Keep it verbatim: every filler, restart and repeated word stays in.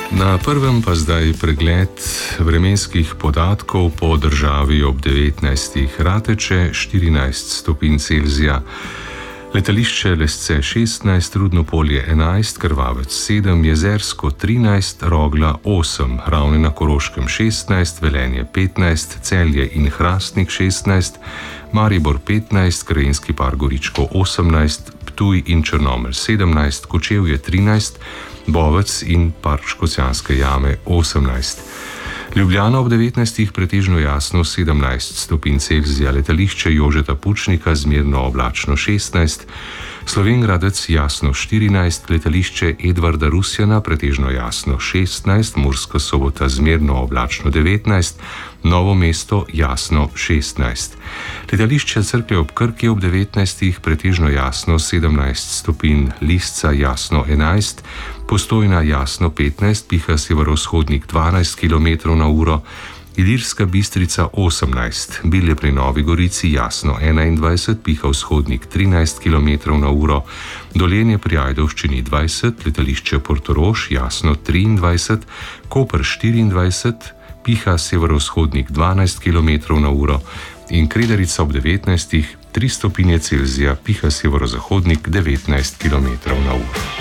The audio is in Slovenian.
Na prvem pa zdaj pregled vremenskih podatkov po državi ob devetnajstih. Rateče štirinajst stopinj Celzija, letališče Lesce šestnajst, Rudno Polje enajst, Krvavec sedem, Jezersko trinajst, Rogla osem, Ravne na Koroškem šestnajst, Velenje petnajst, Celje in Hrastnik šestnajst, Maribor petnajst, Krajinski par Goričko osemnajst, Ptuj in Črnomelj sedemnajst, Kočevje trinajst, Bovec in Park Škocjanske jame osemnajst. Ljubljana ob devetnajstih pretežno jasno sedemnajst stopinj Celzija, letališče Jožeta Pučnika zmerno oblačno šestnajst, Slovenj Gradec jasno štirinajst, letališče Edvarda Rusjana pretežno jasno šestnajst, Murska Sobota zmerno oblačno devetnajst, Novo mesto jasno šestnajst. Letališče Cerklje ob Krki ob devetnajstih pretežno jasno sedemnajst stopinj, Lisca jasno enajst, Postojna jasno petnajst, piha severovzhodnik dvanajst kilometrov na uro, Ilirska Bistrica osemnajst, Bilje pri Novi Gorici jasno enaindvajset, piha vzhodnik trinajst kilometrov na uro, Dolenje pri Ajdovščini dvajset, letališče Portorož jasno triindvajset, Koper štiriindvajset, piha severovzhodnik dvanajst kilometrov na uro in Kredarica ob devetnajstih tri stopinje Celzija, piha severozahodnik devetnajst kilometrov na uro.